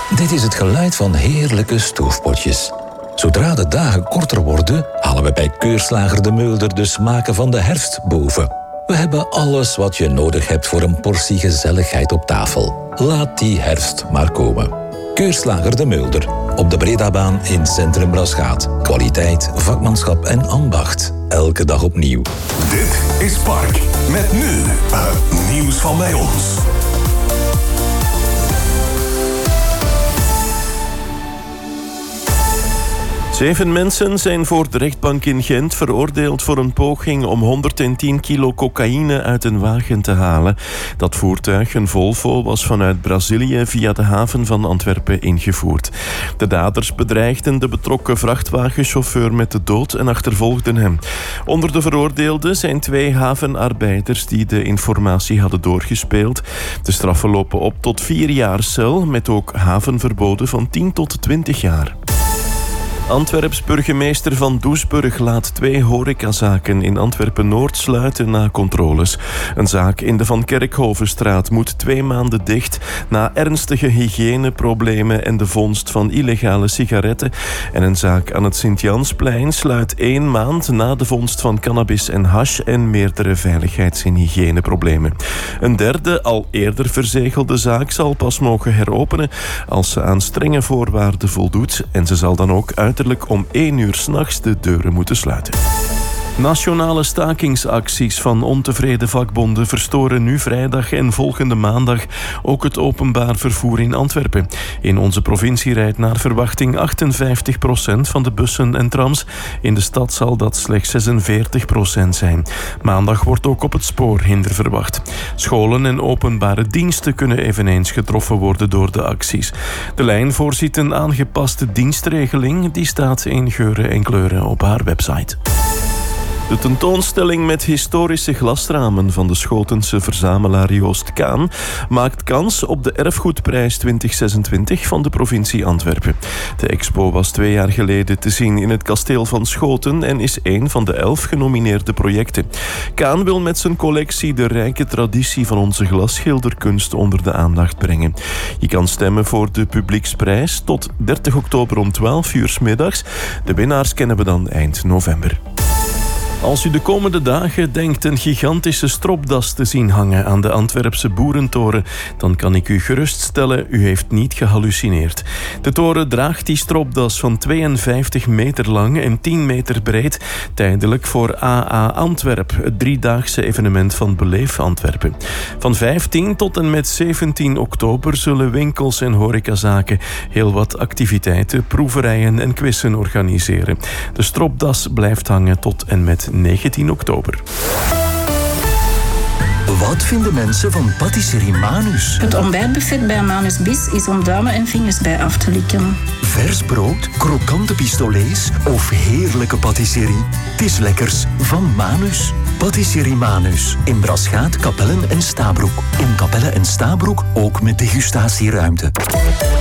Dit is het geluid van heerlijke stoofpotjes. Zodra de dagen korter worden, halen we bij Keurslager de Meulder de smaken van de herfst boven. We hebben alles wat je nodig hebt voor een portie gezelligheid op tafel. Laat die herfst maar komen. Keurslager de Meulder, op de Bredabaan in Centrum Braschaat. Kwaliteit, vakmanschap en ambacht. Elke dag opnieuw. Dit is Park. Met nu het nieuws van bij ons. 7 mensen zijn voor de rechtbank in Gent veroordeeld voor een poging om 110 kilo cocaïne uit een wagen te halen. Dat voertuig, een Volvo, was vanuit Brazilië via de haven van Antwerpen ingevoerd. De daders bedreigden de betrokken vrachtwagenchauffeur met de dood en achtervolgden hem. Onder de veroordeelden zijn 2 havenarbeiders die de informatie hadden doorgespeeld. De straffen lopen op tot 4 jaar cel, met ook havenverboden van 10 tot 20 jaar. Antwerps burgemeester Van Doesburg laat 2 horecazaken in Antwerpen-Noord sluiten na controles. Een zaak in de Van Kerkhovenstraat moet 2 maanden dicht na ernstige hygiëneproblemen en de vondst van illegale sigaretten. En een zaak aan het Sint-Jansplein sluit 1 maand na de vondst van cannabis en hash en meerdere veiligheids- en hygiëneproblemen. Een derde, al eerder verzegelde zaak zal pas mogen heropenen als ze aan strenge voorwaarden voldoet en ze zal dan ook uiterlijk om 1 uur 's nachts de deuren moeten sluiten. Nationale stakingsacties van ontevreden vakbonden verstoren nu vrijdag en volgende maandag ook het openbaar vervoer in Antwerpen. In onze provincie rijdt naar verwachting 58% van de bussen en trams. In de stad zal dat slechts 46% zijn. Maandag wordt ook op het spoor hinder verwacht. Scholen en openbare diensten kunnen eveneens getroffen worden door de acties. De lijn voorziet een aangepaste dienstregeling. Die staat in geuren en kleuren op haar website. De tentoonstelling met historische glasramen van de Schotense verzamelaar Joost Kaan maakt kans op de Erfgoedprijs 2026 van de provincie Antwerpen. De expo was 2 jaar geleden te zien in het kasteel van Schoten en is 1 van de 11 genomineerde projecten. Kaan wil met zijn collectie de rijke traditie van onze glasschilderkunst onder de aandacht brengen. Je kan stemmen voor de publieksprijs tot 30 oktober om 12 uur 's middags. De winnaars kennen we dan eind november. Als u de komende dagen denkt een gigantische stropdas te zien hangen aan de Antwerpse Boerentoren, dan kan ik u geruststellen, u heeft niet gehallucineerd. De toren draagt die stropdas van 52 meter lang en 10 meter breed, tijdelijk voor AA Antwerp, het 3-daagse evenement van Beleef Antwerpen. Van 15 tot en met 17 oktober zullen winkels en horecazaken heel wat activiteiten, proeverijen en quizzen organiseren. De stropdas blijft hangen tot en met 19 oktober. Wat vinden mensen van patisserie Manus? Het ontbijtbuffet bij Manus Bis is om duimen en vingers bij af te likken. Vers brood, krokante pistolets of heerlijke patisserie? Het is lekkers van Manus. Patisserie Manus. In Braschaat, Kapellen en Stabroek. In Kapellen en Stabroek ook met degustatieruimte.